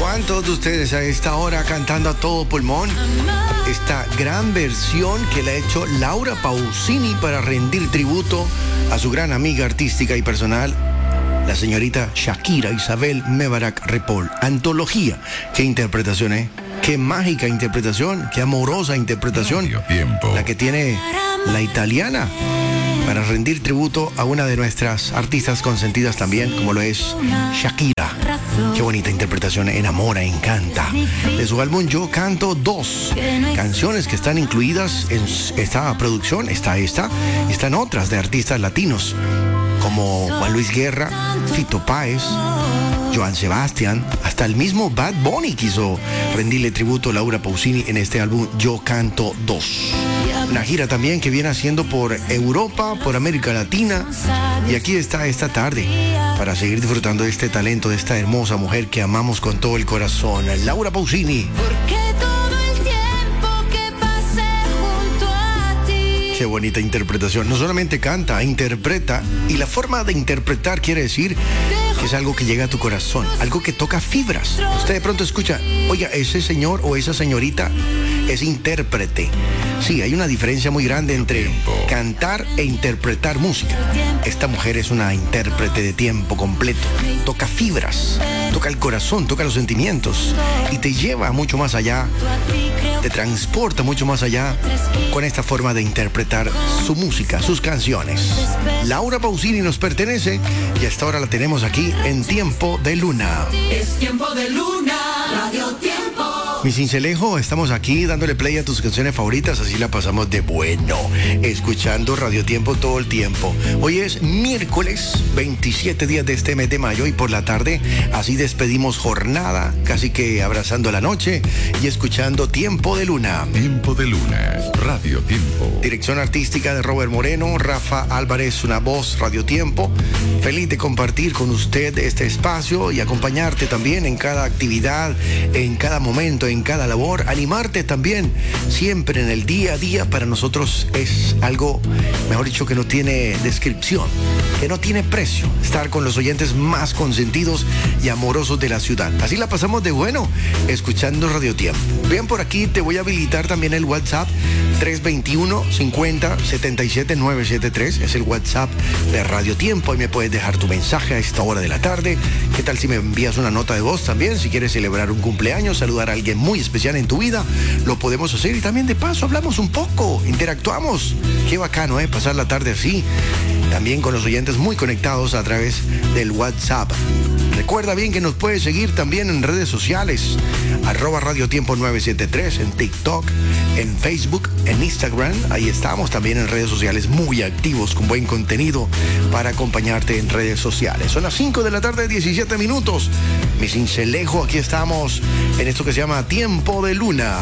¿Cuántos de ustedes a esta hora cantando a todo pulmón esta gran versión que le ha hecho Laura Pausini para rendir tributo a su gran amiga artística y personal, la señorita Shakira Isabel Mebarak Ripoll? Antología. Qué interpretación, ¿eh? Qué mágica interpretación, qué amorosa interpretación. La que tiene la italiana para rendir tributo a una de nuestras artistas consentidas también, como lo es Shakira. Qué bonita interpretación, enamora, encanta. De su álbum Yo Canto 2, canciones que están incluidas en esta producción, están otras de artistas latinos, como Juan Luis Guerra, Fito Páez, Joan Sebastián, hasta el mismo Bad Bunny quiso rendirle tributo a Laura Pausini en este álbum Yo Canto 2. Una gira también que viene haciendo por Europa, por América Latina, y aquí está esta tarde para seguir disfrutando de este talento, de esta hermosa mujer que amamos con todo el corazón, Laura Pausini. Qué bonita interpretación. No solamente canta, interpreta. Y la forma de interpretar quiere decir que es algo que llega a tu corazón, algo que toca fibras. Usted de pronto escucha, oiga, ese señor o esa señorita es intérprete. Sí, hay una diferencia muy grande entre cantar e interpretar música. Esta mujer es una intérprete de tiempo completo. Toca fibras, toca el corazón, toca los sentimientos y te lleva mucho más allá, te transporta mucho más allá con esta forma de interpretar su música, sus canciones. Laura Pausini nos pertenece y hasta ahora la tenemos aquí en Tiempo de Luna. Es Tiempo de Luna, Radio Tiempo. Mi cincelejo, estamos aquí dándole play a tus canciones favoritas, así la pasamos de bueno, escuchando Radio Tiempo todo el tiempo. Hoy es miércoles, 27 días de este mes de mayo, y por la tarde así despedimos jornada, casi que abrazando la noche y escuchando Tiempo de Luna. Tiempo de Luna, Radio Tiempo. Dirección artística de Robert Moreno, Rafa Álvarez, una voz, Radio Tiempo. Feliz de compartir con usted este espacio y acompañarte también en cada actividad, en cada momento, en cada labor, animarte también siempre en el día a día. Para nosotros es algo, mejor dicho, que no tiene descripción, que no tiene precio, estar con los oyentes más consentidos y amorosos de la ciudad. Así la pasamos de bueno, escuchando Radio Tiempo. Bien, por aquí te voy a habilitar también el WhatsApp 321-50-77-973, es el WhatsApp de Radio Tiempo. Ahí me puedes dejar tu mensaje a esta hora de la tarde. ¿Qué tal si me envías una nota de voz también? Si quieres celebrar un cumpleaños, saludar a alguien muy especial en tu vida, lo podemos hacer, y también de paso hablamos un poco, interactuamos. Qué bacano, pasar la tarde así, también con los oyentes muy conectados a través del WhatsApp. Recuerda bien que nos puedes seguir también en redes sociales, @Radio Tiempo 973, en TikTok, en Facebook, en Instagram. Ahí estamos también en redes sociales, muy activos, con buen contenido para acompañarte en redes sociales. Son las 5 de la tarde, 17 minutos. Mi cincelejo, aquí estamos en esto que se llama Tiempo de Luna.